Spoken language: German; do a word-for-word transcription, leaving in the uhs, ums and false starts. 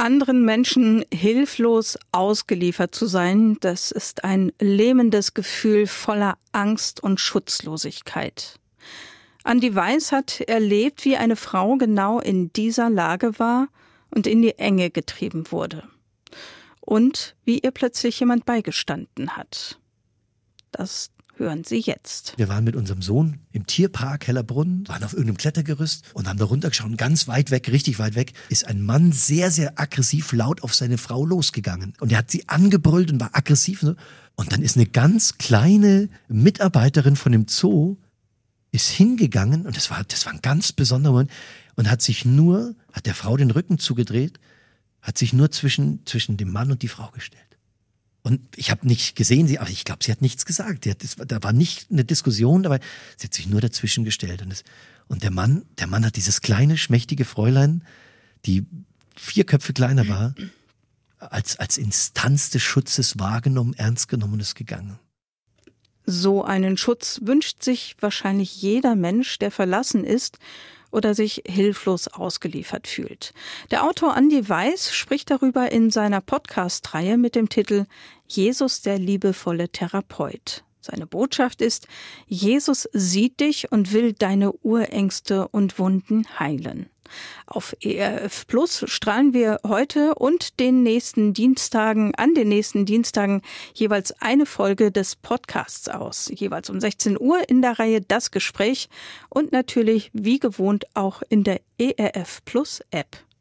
Anderen Menschen hilflos ausgeliefert zu sein, das ist ein lähmendes Gefühl voller Angst und Schutzlosigkeit. Andi Weiß hat erlebt, wie eine Frau genau in dieser Lage war und in die Enge getrieben wurde. Und wie ihr plötzlich jemand beigestanden hat. Das hören Sie jetzt. Wir waren mit unserem Sohn im Tierpark Hellerbrunn, waren auf irgendeinem Klettergerüst und haben da runtergeschaut. Und ganz weit weg, richtig weit weg, ist ein Mann sehr, sehr aggressiv laut auf seine Frau losgegangen. Und er hat sie angebrüllt und war aggressiv. Und, so. Und dann ist eine ganz kleine Mitarbeiterin von dem Zoo ist hingegangen und das war, das war ein ganz besonderer Moment und hat sich nur, hat der Frau den Rücken zugedreht, hat sich nur zwischen, zwischen dem Mann und die Frau gestellt. Und ich habe nicht gesehen, sie, aber ich glaube, sie hat nichts gesagt. Die hat, das, da war nicht eine Diskussion, aber sie hat sich nur dazwischen gestellt. Und, das, und der Mann, der Mann hat dieses kleine, schmächtige Fräulein, die vier Köpfe kleiner war, als, als Instanz des Schutzes wahrgenommen, ernst genommen und ist gegangen. So einen Schutz wünscht sich wahrscheinlich jeder Mensch, der verlassen ist oder sich hilflos ausgeliefert fühlt. Der Autor Andi Weiß spricht darüber in seiner Podcast-Reihe mit dem Titel Jesus, der liebevolle Therapeut. Seine Botschaft ist, Jesus sieht dich und will deine Urängste und Wunden heilen. Auf E R F Plus strahlen wir heute und den nächsten Dienstagen, an den nächsten Dienstagen jeweils eine Folge des Podcasts aus. Jeweils um sechzehn Uhr in der Reihe Das Gespräch und natürlich wie gewohnt auch in der E R F Plus App.